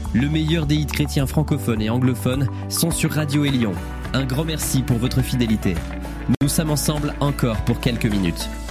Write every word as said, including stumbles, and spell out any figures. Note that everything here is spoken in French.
Le meilleur des hits chrétiens francophones et anglophones sont sur Radio Élion. Un grand merci pour votre fidélité. Nous sommes ensemble encore pour quelques minutes.